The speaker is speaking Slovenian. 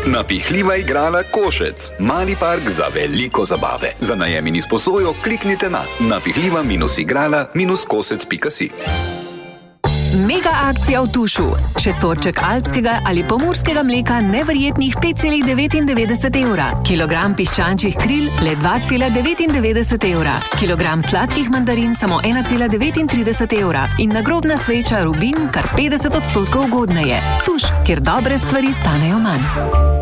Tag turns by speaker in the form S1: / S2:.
S1: Napihljiva igrala Košec. Mali park za veliko zabave. Za najem in izposojo kliknite na napihljiva-igrala-kosec.si.
S2: Mega akcija v Tušu. Šestorček alpskega ali pomurskega mleka neverjetnih 5,99 evra. Kilogram piščančjih kril le 2,99 evra. Kilogram sladkih mandarin samo 1,39 evra. In nagrobna sveča Rubin kar 50% ugodneje. Tuš, kjer dobre stvari stanejo manj.